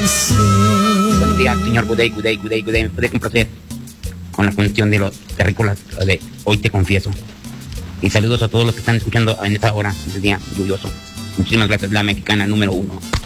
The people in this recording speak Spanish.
Buenos días, señor Gudey. ¿Me puede complacer con la cuestión de los terrícolas de Hoy Te Confieso? Y saludos a todos los que están escuchando en esta hora del día lluvioso. Muchísimas gracias, la mexicana número 1.